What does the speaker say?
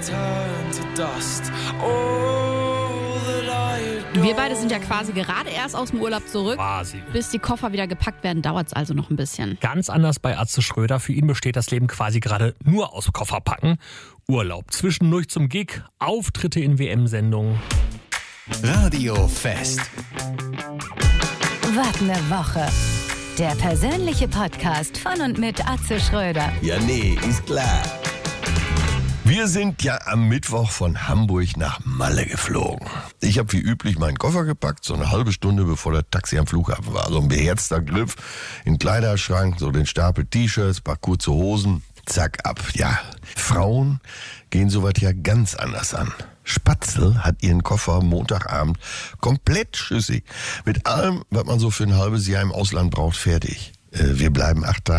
Wir beide sind ja quasi gerade erst aus dem Urlaub zurück. Quasi. Bis die Koffer wieder gepackt werden, dauert es also noch ein bisschen. Ganz anders bei Atze Schröder. Für ihn besteht das Leben quasi gerade nur aus Kofferpacken. Urlaub zwischendurch zum Gig, Auftritte in WM-Sendungen. Radio Fest. Was eine Woche. Der persönliche Podcast von und mit Atze Schröder. Ja, nee, ist klar. Wir sind ja am Mittwoch von Hamburg nach Malle geflogen. Ich habe wie üblich meinen Koffer gepackt, so eine halbe Stunde bevor das Taxi am Flughafen war. So ein beherzter Griff in den Kleiderschrank, so den Stapel T-Shirts, paar kurze Hosen, zack, ab. Ja, Frauen gehen sowas ja ganz anders an. Spatzel hat ihren Koffer Montagabend komplett schüssig. Mit allem, was man so für ein halbes Jahr im Ausland braucht, fertig. Wir bleiben 8 Tage